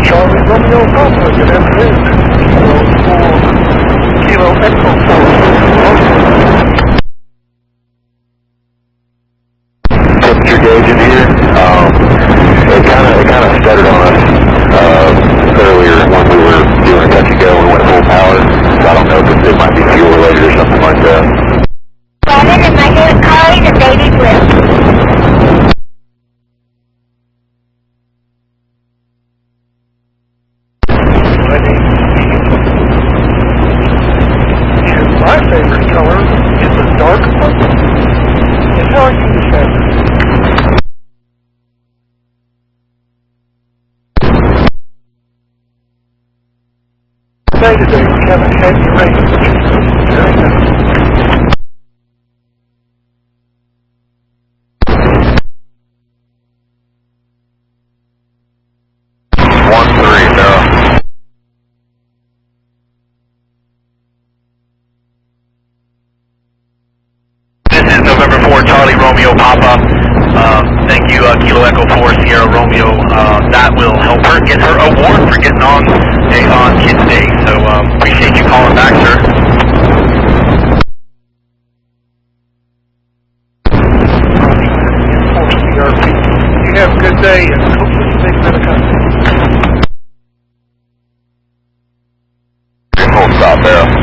Charlie Romeo Papa, good afternoon. Kilo Echo 4. Temperature gauge in here. It kind of stuttered on us earlier when we were doing a touch and go and went full power. So I don't know if it might be fuel related or something like that. 11 and my favorite color is a baby blue. My favorite color is a dark purple. And how are you this afternoon? Day today, we haven't had any rain. Very nice. November 4, Charlie Romeo Papa. Thank you, Kilo Echo 4, Sierra Romeo. That will help her get her award for getting on Kids Day. So appreciate you calling back, sir. You have a good day and hopefully you make another contact. Full stop there.